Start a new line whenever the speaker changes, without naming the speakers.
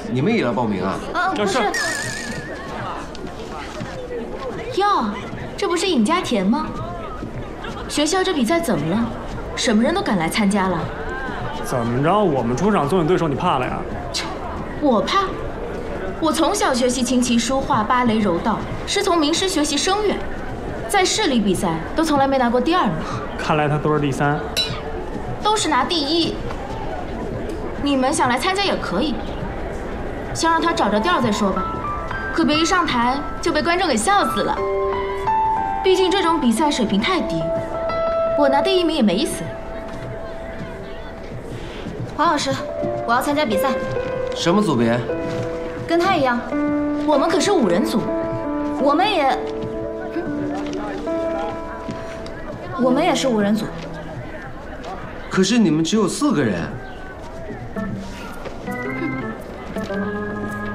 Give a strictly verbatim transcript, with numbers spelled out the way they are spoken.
你们也来报名啊？
啊，不是。
哟，这不是尹家田吗？学校这比赛怎么了？什么人都敢来参加了？
怎么着？我们出场做你对手，你怕了呀？
我怕？我从小学习琴棋书画、芭蕾柔道，是从名师学习声乐，在市里比赛都从来没拿过第二名。
看来他都是第三，
都是拿第一。你们想来参加也可以，先让他找着调再说吧。可别一上台就被观众给笑死了。毕竟这种比赛水平太低，我拿第一名也没意思。
黄老师，我要参加比赛。
什么组别？
跟他一样。
我们可是五人组。
我们也，我们也是五人组。
可是你们只有四个人。